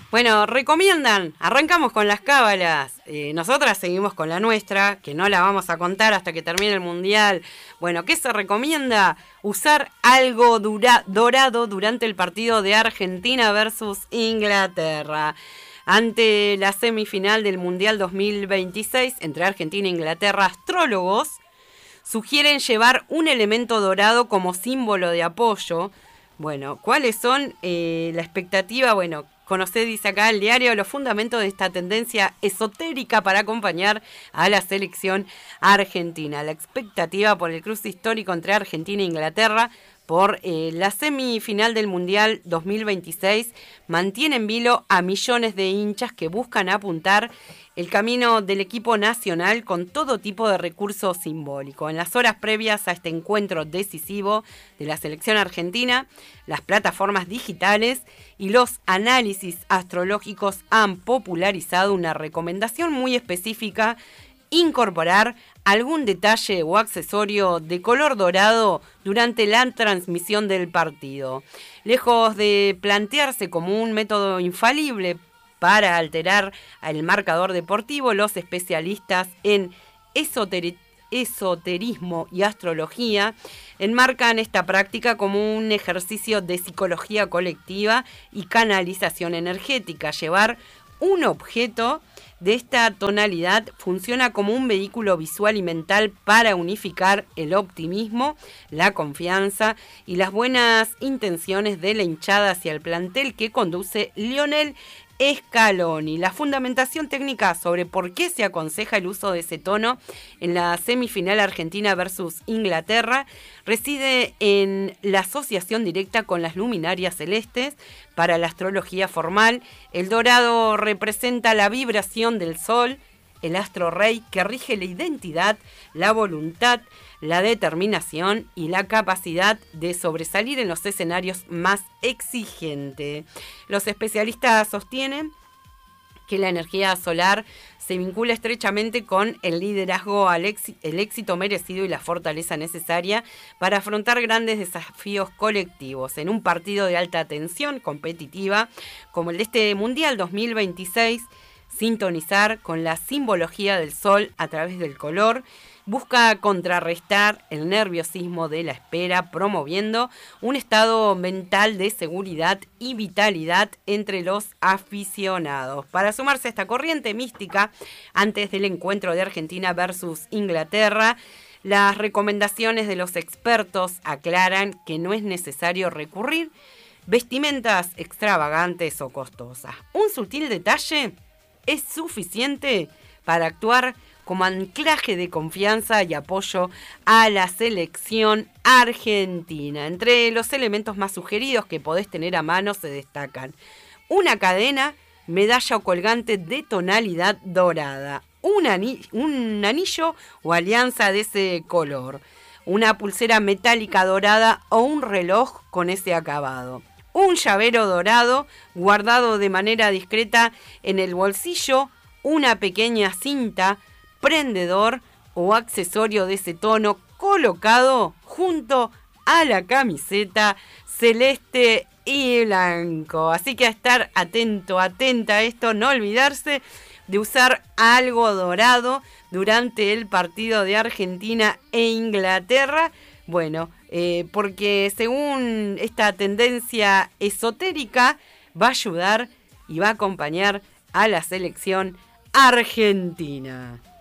Bueno, recomiendan, arrancamos con las cábalas, nosotras seguimos con la nuestra, que no la vamos a contar hasta que termine el Mundial. Bueno, ¿qué se recomienda? Usar algo dorado durante el partido de Argentina versus Inglaterra. Ante la semifinal del Mundial 2026 entre Argentina e Inglaterra, astrólogos sugieren llevar un elemento dorado como símbolo de apoyo. Bueno, ¿cuáles son la expectativa? Bueno, conocé, dice acá el diario, los fundamentos de esta tendencia esotérica para acompañar a la selección argentina. La expectativa por el cruce histórico entre Argentina e Inglaterra por la semifinal del Mundial 2026 mantiene en vilo a millones de hinchas que buscan apuntar el camino del equipo nacional con todo tipo de recurso simbólico. En las horas previas a este encuentro decisivo de la selección argentina, las plataformas digitales y los análisis astrológicos han popularizado una recomendación muy específica: incorporar algún detalle o accesorio de color dorado durante la transmisión del partido. Lejos de plantearse como un método infalible para alterar el marcador deportivo, los especialistas en esoterismo y astrología enmarcan esta práctica como un ejercicio de psicología colectiva y canalización energética. Llevar un objeto de esta tonalidad funciona como un vehículo visual y mental para unificar el optimismo, la confianza y las buenas intenciones de la hinchada hacia el plantel que conduce Lionel Scaloni. La fundamentación técnica sobre por qué se aconseja el uso de ese tono en la semifinal Argentina versus Inglaterra reside en la asociación directa con las luminarias celestes. Para la astrología formal, el dorado representa la vibración del sol, el astro rey que rige la identidad, la voluntad, la determinación y la capacidad de sobresalir en los escenarios más exigentes. Los especialistas sostienen que la energía solar se vincula estrechamente con el liderazgo, el éxito merecido y la fortaleza necesaria para afrontar grandes desafíos colectivos. En un partido de alta tensión competitiva como el de este Mundial 2026, sintonizar con la simbología del sol a través del color busca contrarrestar el nerviosismo de la espera, promoviendo un estado mental de seguridad y vitalidad entre los aficionados. Para sumarse a esta corriente mística, antes del encuentro de Argentina versus Inglaterra, las recomendaciones de los expertos aclaran que no es necesario recurrir vestimentas extravagantes o costosas. Un sutil detalle es suficiente para actuar como anclaje de confianza y apoyo a la selección argentina. Entre los elementos más sugeridos que podés tener a mano se destacan una cadena, medalla o colgante de tonalidad dorada, un anillo o alianza de ese color, una pulsera metálica dorada o un reloj con ese acabado, un llavero dorado guardado de manera discreta en el bolsillo, una pequeña cinta, prendedor o accesorio de ese tono colocado junto a la camiseta celeste y blanco. Así que a estar atento, atenta a esto, no olvidarse de usar algo dorado durante el partido de Argentina e Inglaterra. Bueno, porque según esta tendencia esotérica va a ayudar y va a acompañar a la selección argentina.